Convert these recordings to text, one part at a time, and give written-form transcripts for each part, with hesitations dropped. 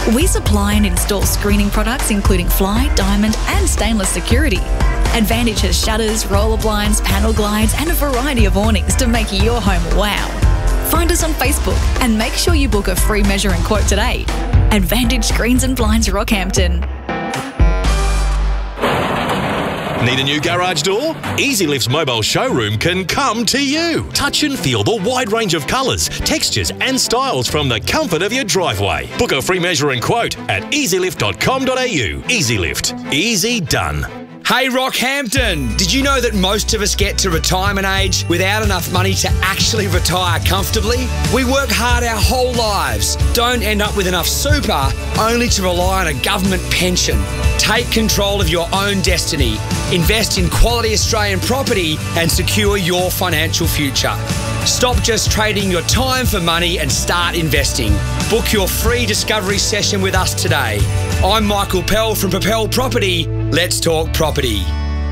We supply and install screening products including fly, diamond and stainless security. Advantage has shutters, roller blinds, panel glides and a variety of awnings to make your home wow. Find us on Facebook and make sure you book a free measure and quote today. Advantage Screens and Blinds Rockhampton. Need a new garage door? EasyLift's mobile showroom can come to you. Touch and feel the wide range of colours, textures and styles from the comfort of your driveway. Book a free measure and quote at easylift.com.au. EasyLift. Easy done. Hey Rockhampton, did you know that most of us get to retirement age without enough money to actually retire comfortably? We work hard our whole lives, don't end up with enough super, only to rely on a government pension. Take control of your own destiny, invest in quality Australian property and secure your financial future. Stop just trading your time for money and start investing. Book your free discovery session with us today. I'm Michael Pell from Propel Property. Let's talk property.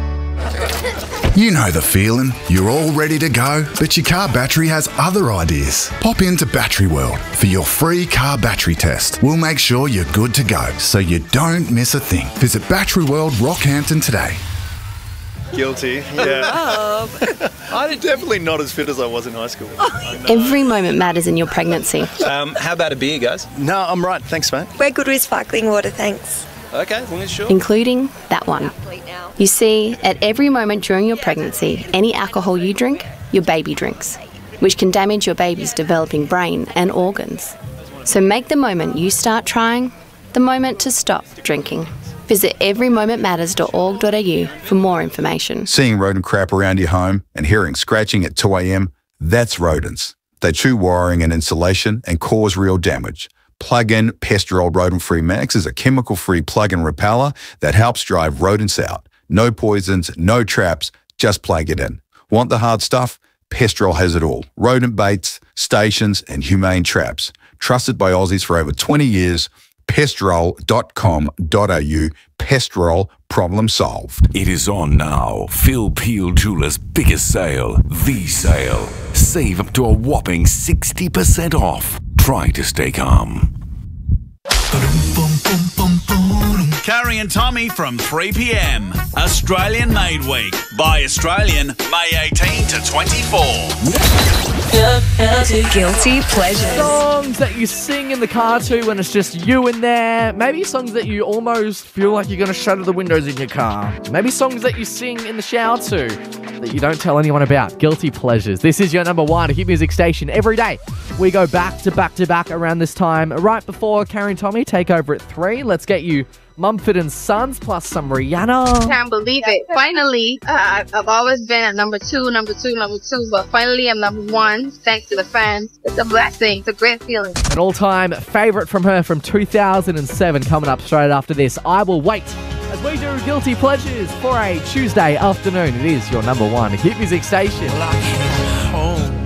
You know the feeling. You're all ready to go, but your car battery has other ideas. Pop into Battery World for your free car battery test. We'll make sure you're good to go, so you don't miss a thing. Visit Battery World Rockhampton today. Guilty, yeah. I'm definitely not as fit as I was in high school. Every moment matters in your pregnancy. How about a beer, guys? No, I'm right. Thanks, mate. We're good with sparkling water, thanks. Okay, as long as sure. Including that one. You see, at every moment during your pregnancy, any alcohol you drink, your baby drinks, which can damage your baby's developing brain and organs. So make the moment you start trying the moment to stop drinking. Visit everymomentmatters.org.au for more information. Seeing rodent crap around your home and hearing scratching at 2 a.m, that's rodents. They chew wiring and insulation and cause real damage. Plug-in Pestrol Rodent-Free Max is a chemical-free plug-in repeller that helps drive rodents out. No poisons, no traps, just plug it in. Want the hard stuff? Pestrol has it all. Rodent baits, stations and humane traps. Trusted by Aussies for over 20 years. Pestrol.com.au. Pestrol, problem solved. It is on now. Phil Peel Jewelers' biggest sale, the sale. Save up to a whopping 60% off. Try to stay calm. Carrie and Tommy from 3 p.m. Australian Made Week. By Australian, May 18 to 24. Guilty pleasures. Songs that you sing in the car to when it's just you in there. Maybe songs that you almost feel like you're going to shutter the windows in your car. Maybe songs that you sing in the shower to that you don't tell anyone about. Guilty pleasures. This is your number one hit music station. Every day we go back to back to back around this time. Right before Carrie and Tommy take over at 3, let's get you Mumford & Sons plus some Rihanna. Can't believe it. Finally, I've always been at number two, but finally I'm number one, thanks to the fans. It's a blessing. It's a great feeling. An all-time favourite from her from 2007 coming up straight after this. I Will Wait. As we do Guilty Pleasures for a Tuesday afternoon. It is your number one hit music station. Home.